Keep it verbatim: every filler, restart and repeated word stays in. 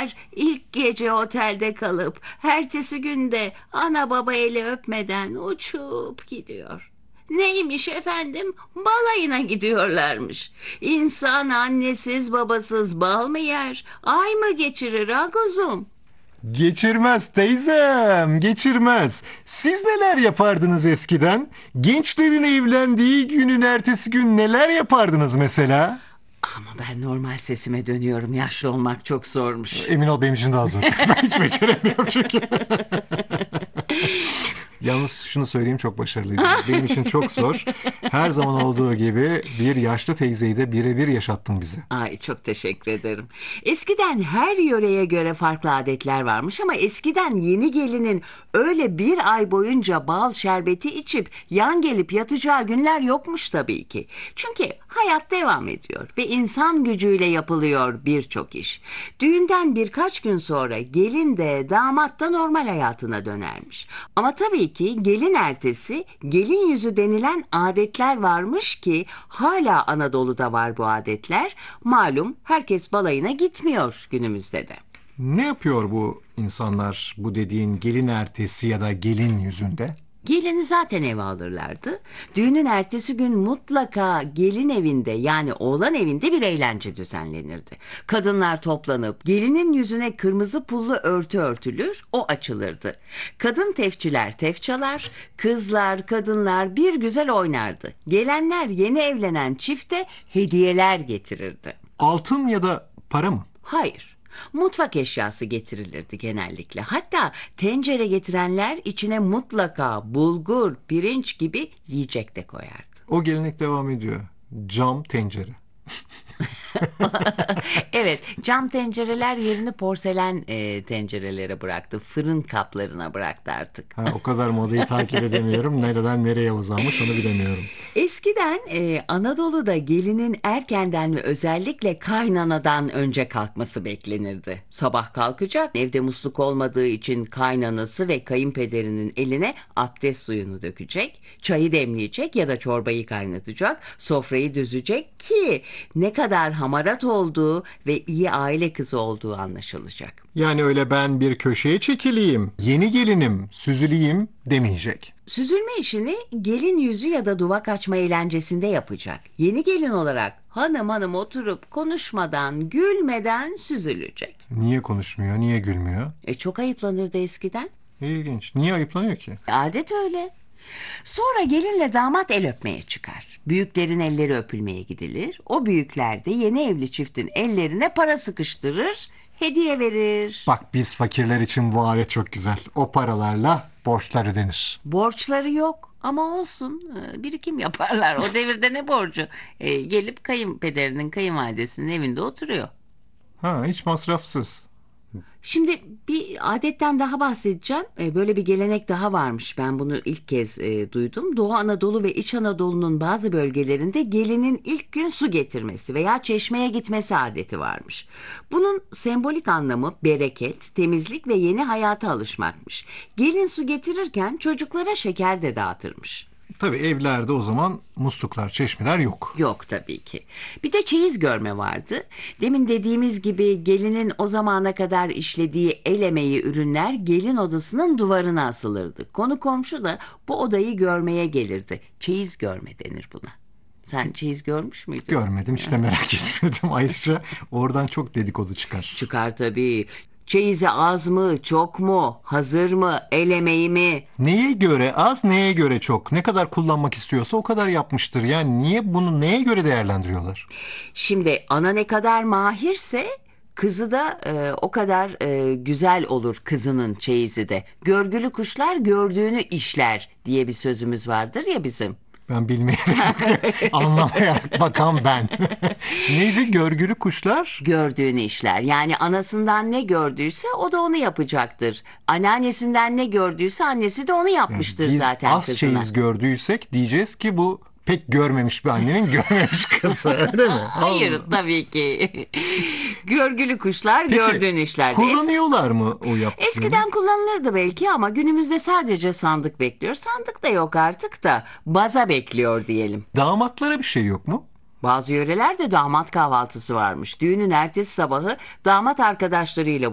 gelinler ilk gece otelde kalıp ertesi günde ana baba eli öpmeden uçup gidiyor. Neymiş efendim? Balayına gidiyorlarmış. İnsan annesiz babasız bal mı yer? Ay mı geçirir ha kuzum? Geçirmez teyzem, geçirmez. Siz neler yapardınız eskiden? Gençlerin evlendiği günün ertesi gün neler yapardınız mesela? Ama ben normal sesime dönüyorum. Yaşlı olmak çok zormuş. Emin ol benim için daha zor. Ben hiç beceremiyorum çünkü. Yalnız şunu söyleyeyim, çok başarılıydınız. Benim için çok zor. Her zaman olduğu gibi bir yaşlı teyzeyi de birebir yaşattın bize. Ay çok teşekkür ederim. Eskiden her yöreye göre farklı adetler varmış ama eskiden yeni gelinin öyle bir ay boyunca bal şerbeti içip yan gelip yatacağı günler yokmuş tabii ki. Çünkü hayat devam ediyor ve insan gücüyle yapılıyor birçok iş. Düğünden birkaç gün sonra gelin de damat da normal hayatına dönermiş. Ama tabii ki gelin ertesi gelin yüzü denilen adetler varmış ki hala Anadolu'da var bu adetler. Malum herkes balayına gitmiyor günümüzde de. Ne yapıyor bu insanlar bu dediğin gelin ertesi ya da gelin yüzünde? Gelini zaten eve alırlardı. Düğünün ertesi gün mutlaka gelin evinde yani oğlan evinde bir eğlence düzenlenirdi. Kadınlar toplanıp gelinin yüzüne kırmızı pullu örtü örtülür, o açılırdı. Kadın tefçiler tef çalar, kızlar, kadınlar bir güzel oynardı. Gelenler yeni evlenen çifte hediyeler getirirdi. Altın ya da para mı? Hayır. Mutfak eşyası getirilirdi genellikle. Hatta tencere getirenler içine mutlaka bulgur, pirinç gibi yiyecek de koyardı. O gelenek devam ediyor. Cam tencere. Evet, cam tencereler yerini porselen e, tencerelere bıraktı. Fırın kaplarına bıraktı artık. Ha, o kadar modayı takip edemiyorum. Nereden nereye uzanmış onu bilemiyorum. Eskiden e, Anadolu'da gelinin erkenden ve özellikle kaynanadan önce kalkması beklenirdi. Sabah kalkacak, evde musluk olmadığı için kaynanası ve kayınpederinin eline abdest suyunu dökecek, çayı demleyecek ya da çorbayı kaynatacak, sofrayı düzecek ki ne kadar hamarat olduğu ve iyi aile kızı olduğu anlaşılacak. Yani öyle ben bir köşeye çekileyim, yeni gelinim, süzüleyim demeyecek. Süzülme işini gelin yüzü ya da duvak açma eğlencesinde yapacak. Yeni gelin olarak hanım hanım oturup konuşmadan, gülmeden süzülecek. Niye konuşmuyor, niye gülmüyor? E çok ayıplanırdı eskiden. İlginç. Niye ayıplanıyor ki? Adet öyle. Sonra gelinle damat el öpmeye çıkar. Büyüklerin elleri öpülmeye gidilir. O büyükler de yeni evli çiftin ellerine para sıkıştırır, hediye verir. Bak biz fakirler için bu alet çok güzel. O paralarla borçlar ödenir. Borçları yok ama olsun, e, birikim yaparlar. O devirde ne borcu? E, gelip kayınpederinin, kayınvalidesinin evinde oturuyor. Ha, hiç masrafsız. Şimdi bir adetten daha bahsedeceğim. E, Böyle bir gelenek daha varmış. Ben bunu ilk kez e, duydum. Doğu Anadolu ve İç Anadolu'nun bazı bölgelerinde gelinin ilk gün su getirmesi veya çeşmeye gitmesi adeti varmış. Bunun sembolik anlamı bereket, temizlik ve yeni hayata alışmakmış. Gelin su getirirken çocuklara şeker de dağıtırmış. Tabii evlerde o zaman musluklar, çeşmeler yok. Yok tabii ki. Bir de çeyiz görme vardı. Demin dediğimiz gibi gelinin o zamana kadar işlediği el emeği ürünler gelin odasının duvarına asılırdı. Konu komşu da bu odayı görmeye gelirdi. Çeyiz görme denir buna. Sen çeyiz görmüş müydün? Görmedim, hiç de merak etmedim. Ayrıca oradan çok dedikodu çıkar. Çıkar tabii. Çeyizi az mı, çok mu, hazır mı, el emeği mi? Neye göre az, neye göre çok? Ne kadar kullanmak istiyorsa o kadar yapmıştır. Yani niye bunu neye göre değerlendiriyorlar? Şimdi ana ne kadar mahirse kızı da e, o kadar e, güzel olur kızının çeyizi de. Görgülü kuşlar gördüğünü işler diye bir sözümüz vardır ya bizim. Ben bilmeyerek, anlamayarak bakan ben. Neydi? Görgülü kuşlar? Gördüğünü işler. Yani anasından ne gördüyse o da onu yapacaktır. Anneannesinden ne gördüyse annesi de onu yapmıştır Biz zaten az kızına. çeyiz gördüysek diyeceğiz ki bu pek görmemiş bir annenin görmemiş kızı, öyle mi? Hayır Allah. tabii ki. Görgülü kuşlar Peki, gördüğün işlerde. kullanıyorlar mı o yaptıklarını? Eskiden kullanılırdı belki ama günümüzde sadece sandık bekliyor. Sandık da yok artık da baza bekliyor diyelim. Damatlara bir şey yok mu? Bazı yörelerde damat kahvaltısı varmış. Düğünün ertesi sabahı damat arkadaşlarıyla